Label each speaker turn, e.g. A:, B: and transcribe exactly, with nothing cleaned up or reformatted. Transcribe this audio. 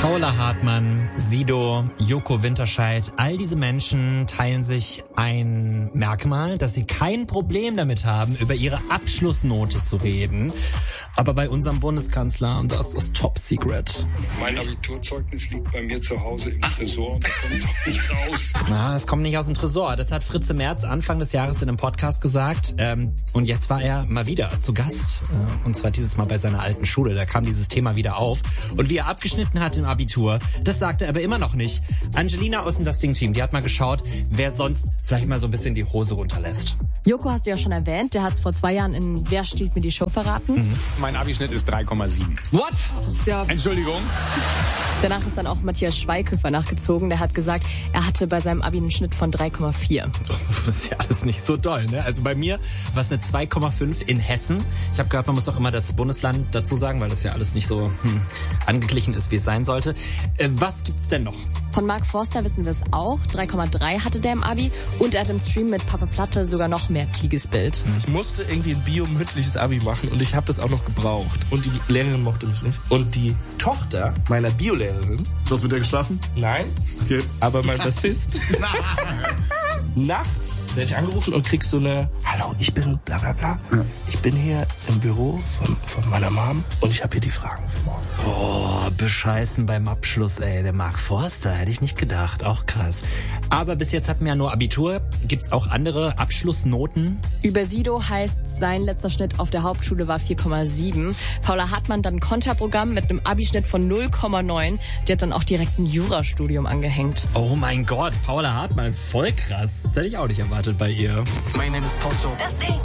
A: Paula Hartmann, Sido, Joko Winterscheid, all diese Menschen teilen sich ein Merkmal, dass sie kein Problem damit haben, über ihre Abschlussnote zu reden. Aber bei unserem Bundeskanzler, und das ist Top Secret.
B: Mein Abiturzeugnis liegt bei mir zu Hause im Tresor und da kommt es auch nicht raus.
A: Na, es kommt nicht aus dem Tresor. Das hat Fritze Merz Anfang des Jahres in einem Podcast gesagt. Ähm, und jetzt war er mal wieder zu Gast. Äh, und zwar dieses Mal bei seiner alten Schule. Da kam dieses Thema wieder auf. Und wie er abgeschnitten hat im Abitur, das sagte er aber immer noch nicht. Angelina aus dem Das Ding-Team, die hat mal geschaut, wer sonst vielleicht mal so ein bisschen die Hose runterlässt.
C: Joko hast du ja schon erwähnt, der hat es vor zwei Jahren in Wer stiehlt mir die Show verraten.
A: Mhm.
D: Mein Abischnitt ist drei Komma sieben.
A: What?
C: Ja.
D: Entschuldigung.
C: Danach ist dann auch Matthias Schweighöfer nachgezogen. Der hat gesagt, er hatte bei seinem Abi einen Schnitt von drei Komma vier.
A: Das ist ja alles nicht so doll, ne? Also bei mir war es eine zwei Komma fünf in Hessen. Ich habe gehört, man muss auch immer das Bundesland dazu sagen, weil das ja alles nicht so hm, angeglichen ist, wie es sein sollte. Äh, was gibt's denn noch?
C: Von Mark Forster wissen wir es auch. drei Komma drei hatte der im Abi. Und er hat im Stream mit Papa Platte sogar noch mehr Tigesbild.
E: Ich musste irgendwie ein biomündliches Abi machen und ich habe das auch noch gebraucht. Und die Lehrerin mochte mich nicht. Und die Tochter meiner Biolehrerin...
F: Du hast mit der geschlafen?
E: Nein.
F: Okay.
E: Aber mein Bassist... Nachts werde ich angerufen und krieg so eine... Hallo, ich bin bla bla bla. Ja. Ich bin hier im Büro von, von meiner Mom und ich habe hier die Fragen für morgen.
A: Boah, bescheißen beim Abschluss, ey. Der Mark Forster, hätte ich nicht gedacht. Auch krass. Aber bis jetzt hatten wir ja nur Abitur. Gibt's auch andere Abschlussnoten?
C: Über Sido heißt, sein letzter Schnitt auf der Hauptschule war vier Komma sieben. Paula Hartmann dann ein Konterprogramm mit einem Abi-Schnitt von null Komma neun. Die hat dann auch direkt ein Jurastudium angehängt.
A: Oh mein Gott, Paula Hartmann, voll krass. Das hätte ich auch nicht erwartet bei ihr.
G: Mein Name ist Tosso.
H: Das Ding.